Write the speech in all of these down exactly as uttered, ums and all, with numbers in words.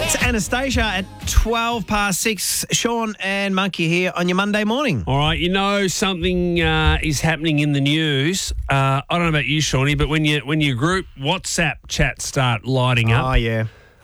It's Anastasia at twelve past six. Sean and Monkey here on your Monday morning. All right, you know something uh, is happening in the news. Uh, I don't know about you, Shawnee, but when you when your group WhatsApp chats start lighting up, Oh, yeah.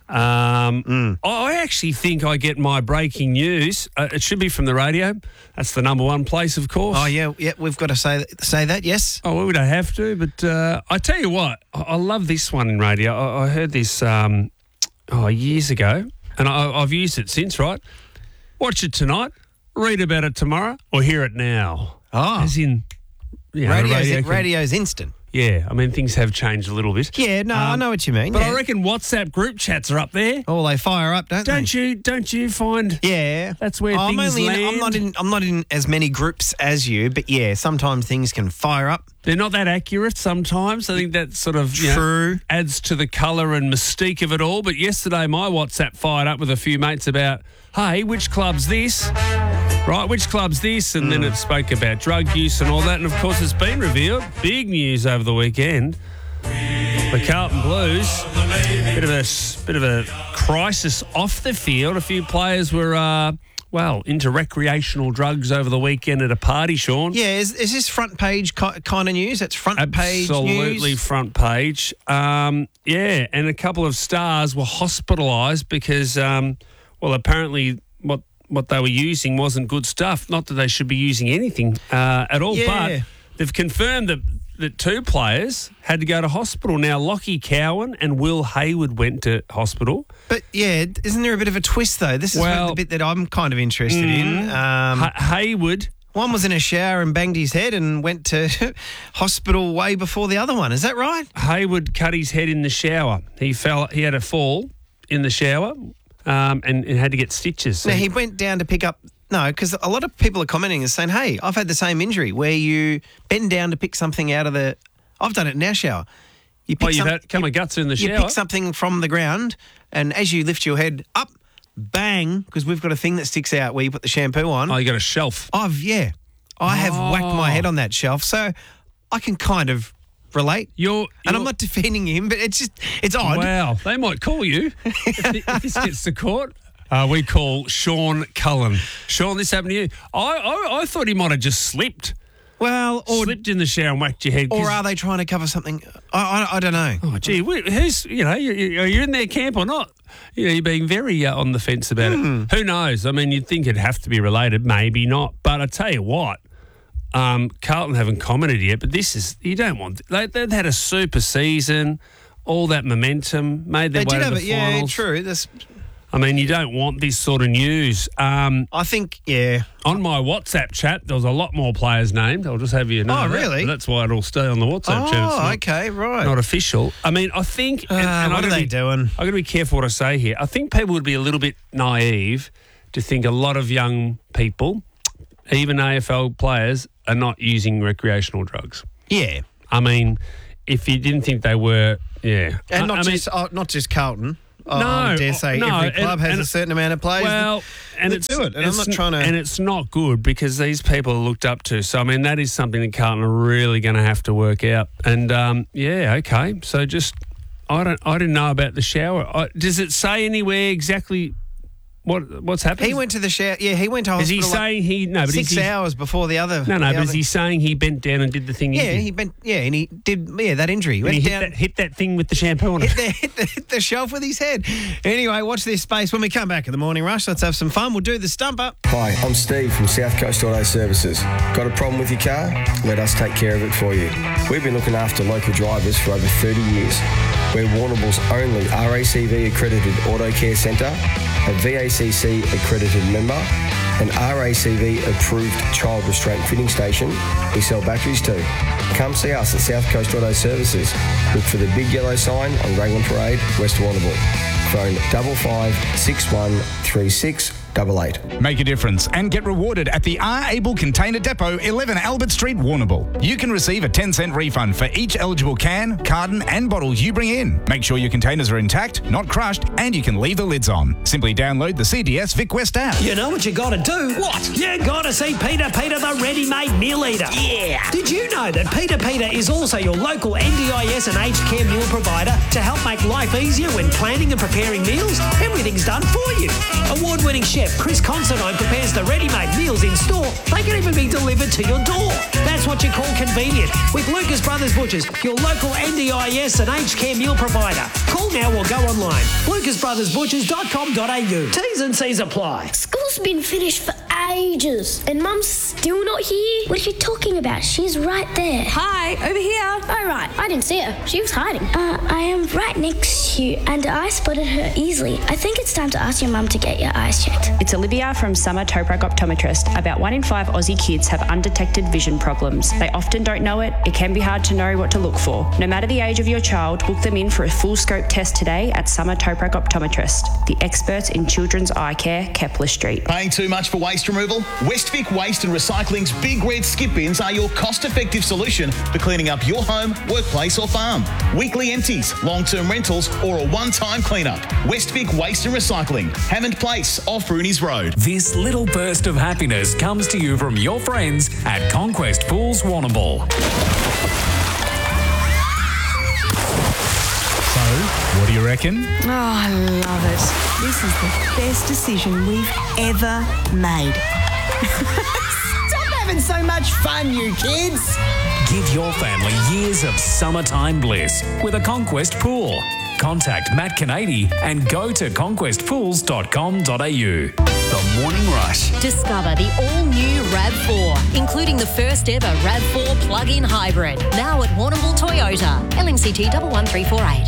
um, Mm. I actually think I get my breaking news. Uh, it should be from the radio. That's the number one place, of course. Oh, yeah, yeah, we've got to say that, say that, yes. Oh, well, we don't have to, but uh, I tell you what, I, I love this one in radio. I, I heard this um, oh years ago, and I, I've used it since, right? Watch it tonight, read about it tomorrow, or hear it now. Oh. As in, you know, Radio's, radio can- radio's instant. Yeah, I mean, things have changed a little bit. Yeah, no, I Um, know what you mean. But yeah. I reckon WhatsApp group chats are up there. Oh, they fire up, don't, Don't they? you? Don't you find? Yeah. That's where I'm things only in- land. I'm not in. I'm not in as many groups as you, but yeah, sometimes things can fire up. They're not that accurate sometimes. I think that sort of you know, True. adds to the colour and mystique of it all. But yesterday, my WhatsApp fired up with a few mates about, hey, which club's this? Right, which club's this? And then it spoke about drug use and all that. And of course, it's been revealed. Big news over the weekend. The Carlton Blues, bit of a bit of a crisis off the field. A few players were, uh, well, into recreational drugs over the weekend at a party. Sean, Yeah, is, is this front page ki- kind of news? That's front page absolutely news. front page. Um, yeah, and a couple of stars were hospitalised because, um, well, apparently what what they were using wasn't good stuff. Not that they should be using anything uh, at all, Yeah. but they've confirmed that. that two players had to go to hospital. Now, Lockie Cowan and Will Hayward went to hospital. But yeah, isn't there a bit of a twist though? This is Well- the bit that I'm kind of interested in. Um, Ha- Hayward, one was in a shower and banged his head and went to hospital way before the other one. Is that right? Hayward cut his head in the shower. He fell. He had a fall in the shower um, and, and had to get stitches. Now he went down to pick up. No, because a lot of people are commenting and saying, "Hey, I've had the same injury where you bend down to pick something out of the. I've done it in our shower. You pick Oh, you've some- had a couple of guts in the you shower. pick something from the ground, and as you lift your head up, bang, because we've got a thing that sticks out where you put the shampoo on. Oh, you got a shelf. I've yeah, I have whacked my Oh. head on that shelf, so I can kind of relate. You're, And you're- I'm not defending him, but it's just it's odd. Wow, they might call you if, thi- if this gets to court. Uh, we call Sean Cullen. Sean, this happened to you. I, I, I thought he might have just slipped. Well, or Slipped in the shower and whacked your head. 'cause- or are they trying to cover something? I I, I don't know. Oh, gee, wh- who's, you know, you- you- are you in their camp or not? You know, you're being very uh, on the fence about Hmm. it. Who knows? I mean, you'd think it'd have to be related, maybe not. But I tell you what, um, Carlton haven't commented yet, but this is, you don't want, they, they've had a super season, all that momentum, made their They way did to have the it, yeah, finals. true. That's, I mean, you don't want this sort of news. Um, I think, yeah. on my WhatsApp chat, there was a lot more players named. I'll just have you know. Oh, that. really? That's why it'll stay on the WhatsApp Oh, chat. It's not, okay, right. not official. I mean, I think. and- Uh, and what I are gotta they be- doing? I've got to be careful what I say here. I think people would be a little bit naive to think a lot of young people, even A F L players, are not using recreational drugs. Yeah, I mean, if you didn't think they were, yeah. and I- not I mean, just oh, not just Carlton. Oh, No, I dare say no, every and- club has and- a certain amount of players. Well, and that it's do it, and I'm it's not n- trying to- and it's not good because these people are looked up to. So I mean, that is something that Carlton are really going to have to work out. And um, yeah, okay. So just I don't I didn't know about the shower. I, does it say anywhere exactly what what's happened? he went to the shower. Yeah, he went to Is hospital. he like saying he no? But six is he, hours before the other? no, no. the But is other- he saying he bent down and did the thing? Yeah, did? he bent. Yeah, and he did. Yeah, that injury. And Went he hit down. that, hit that thing with the shampoo on it. Hit the, hit, the, hit the shelf with his head. Anyway, watch this space. When we come back in the morning rush, let's have some fun. We'll do the stump up. Hi, I'm Steve from South Coast Auto Services. Got a problem with your car? Let us take care of it for you. We've been looking after local drivers for over thirty years. We're Warrnambool's only R A C V accredited auto care centre, a V A C C accredited member, an R A C V approved child restraint fitting station we sell batteries to. Come see us at South Coast Auto Services. Look for the big yellow sign on Raglan Parade, West Warrnambool. Phone double five six one three six double eight. Make a difference and get rewarded at the R Able Container Depot, eleven Albert Street, Warrnambool. You can receive a ten cent refund for each eligible can, carton and bottles you bring in. Make sure your containers are intact, not crushed, and you can leave the lids on. Simply download the C D S Vic West app. You know what you gotta do? What? You gotta see Peter Peter the ready-made meal eater. Yeah. Did you know that Peter Peter is also your local N D I S and aged care meal provider to help make life easier when planning and preparing meals? Everything's done for you. Award-winning chef Chris Considine prepares the ready-made meals in store. They can even be delivered to your door. That's what you call convenient. With Lucas Brothers Butchers, your local N D I S and aged care meal provider. Call now or go online. lucas brothers butchers dot com dot a u. T's and C's apply. School's been finished for ages and Mum's still not here. What are you talking about? She's right there. Hi, over here. Oh, right. I didn't see her. She was hiding. Uh, I am right next to you and I spotted her easily. I think it's time to ask your mum to get your eyes checked. It's Olivia from Summer Toprak Optometrist. About one in five Aussie kids have undetected vision problems. They often don't know it. It can be hard to know what to look for. No matter the age of your child, book them in for a full scope test today at Summer Toprak Optometrist, the experts in children's eye care, Kepler Street. Paying too much for waste removal? Westvic Waste and Recycling's Big Red Skip Bins are your cost-effective solution for cleaning up your home, workplace or farm. Weekly empties, long-term rentals or a one-time clean-up. Westvic Waste and Recycling, Hammond Place off Rooney's Road. This little burst of happiness comes to you from your friends at Conquest Pools Warrnambool. So, what do you reckon? Oh, I love it. This is the best decision we've ever made. Stop having so much fun, you kids. Give your family years of summertime bliss with a Conquest Pool. Contact Matt Canady and go to conquest pools dot com dot a u. The Morning Rush. Discover the all-new RAV four, including the first ever RAV four plug-in hybrid. Now at Warrnambool Toyota. L N C T one one three four eight.